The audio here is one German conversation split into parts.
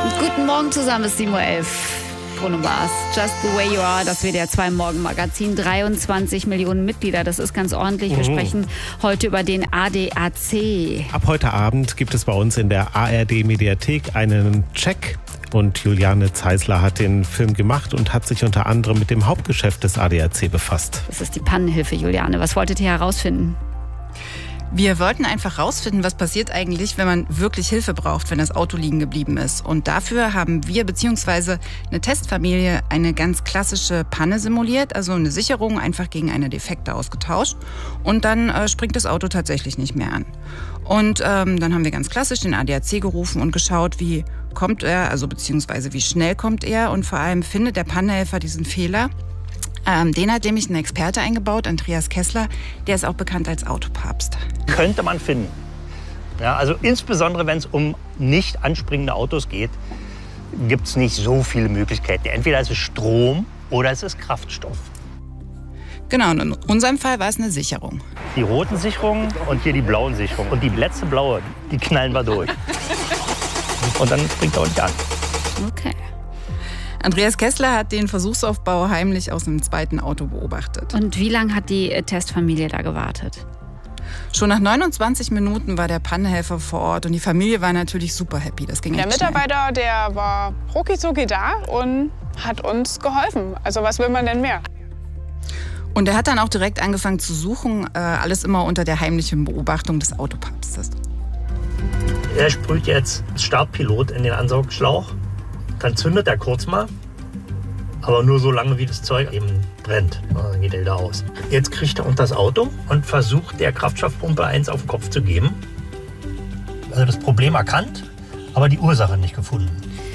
Guten Morgen zusammen, es ist 7:11 Uhr. Bruno Mars, Just the Way You Are, das WDR 2 Morgenmagazin. 23 Millionen Mitglieder, das ist ganz ordentlich. Wir sprechen heute über den ADAC. Ab heute Abend gibt es bei uns in der ARD-Mediathek einen Check. Und Juliane Zeisler hat den Film gemacht und hat sich unter anderem mit dem Hauptgeschäft des ADAC befasst. Das ist die Pannenhilfe, Juliane. Was wolltet ihr herausfinden? Wir wollten einfach rausfinden, was passiert eigentlich, wenn man wirklich Hilfe braucht, wenn das Auto liegen geblieben ist. Und dafür haben wir bzw. eine Testfamilie eine ganz klassische Panne simuliert, also eine Sicherung einfach gegen eine Defekte ausgetauscht. Und dann springt das Auto tatsächlich nicht mehr an. Und dann haben wir ganz klassisch den ADAC gerufen und geschaut, wie kommt er, also beziehungsweise wie schnell kommt er und vor allem findet der Pannenhelfer diesen Fehler. Den hat nämlich ein Experte eingebaut, Andreas Kessler, der ist auch bekannt als Autopapst. Könnte man finden. Ja, also insbesondere, wenn es um nicht anspringende Autos geht, gibt es nicht so viele Möglichkeiten. Entweder ist es Strom oder es ist Kraftstoff. Genau, und in unserem Fall war es eine Sicherung. Die roten Sicherungen und hier die blauen Sicherungen. Und die letzte blaue, die knallen wir durch. Und dann springt er auch nicht an. Okay. Andreas Kessler hat den Versuchsaufbau heimlich aus einem zweiten Auto beobachtet. Und wie lange hat die Testfamilie da gewartet? Schon nach 29 Minuten war der Pannenhelfer vor Ort und die Familie war natürlich super happy. Das ging Der echt schnell. Mitarbeiter, der war rucki-zucki da und hat uns geholfen. Also was will man denn mehr? Und er hat dann auch direkt angefangen zu suchen, alles immer unter der heimlichen Beobachtung des Autopapstes. Er sprüht jetzt als Startpilot in den Ansaugschlauch. Dann zündet er kurz mal, aber nur so lange, wie das Zeug eben brennt. Dann geht er wieder aus. Jetzt kriegt er unter das Auto und versucht, der Kraftstoffpumpe eins auf den Kopf zu geben. Also das Problem erkannt, aber die Ursache nicht gefunden.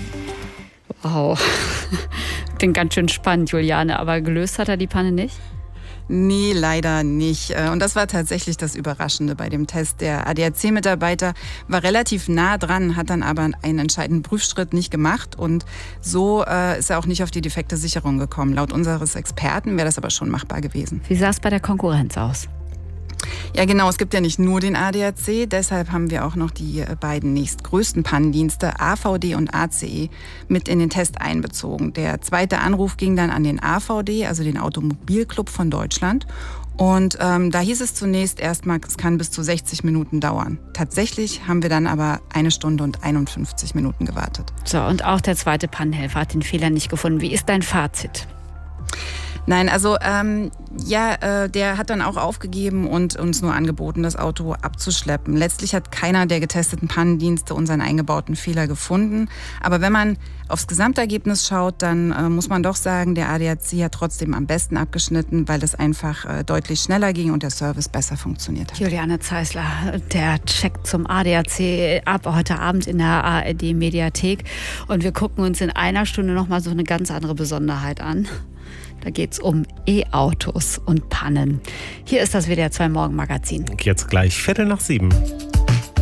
Wow. Klingt ganz schön spannend, Juliane. Aber gelöst hat er die Panne nicht? Nee, leider nicht. Und das war tatsächlich das Überraschende bei dem Test. Der ADAC-Mitarbeiter war relativ nah dran, hat dann aber einen entscheidenden Prüfschritt nicht gemacht. Und so ist er auch nicht auf die defekte Sicherung gekommen. Laut unseres Experten wäre das aber schon machbar gewesen. Wie sah es bei der Konkurrenz aus? Ja genau, es gibt ja nicht nur den ADAC, deshalb haben wir auch noch die beiden nächstgrößten Pannendienste, AVD und ACE, mit in den Test einbezogen. Der zweite Anruf ging dann an den AVD, also den Automobilclub von Deutschland. Und da hieß es zunächst erstmal, es kann bis zu 60 Minuten dauern. Tatsächlich haben wir dann aber 1 Stunde und 51 Minuten gewartet. So, und auch der zweite Pannenhelfer hat den Fehler nicht gefunden. Wie ist dein Fazit? Nein, also der hat dann auch aufgegeben und uns nur angeboten, das Auto abzuschleppen. Letztlich hat keiner der getesteten Pannendienste unseren eingebauten Fehler gefunden. Aber wenn man aufs Gesamtergebnis schaut, dann muss man doch sagen, der ADAC hat trotzdem am besten abgeschnitten, weil es einfach deutlich schneller ging und der Service besser funktioniert hat. Juliane Zeisler, der Check zum ADAC ab heute Abend in der ARD-Mediathek. Und wir gucken uns in einer Stunde nochmal so eine ganz andere Besonderheit an. Da geht es um E-Autos und Pannen. Hier ist das WDR 2 Morgenmagazin. Jetzt gleich 7:15.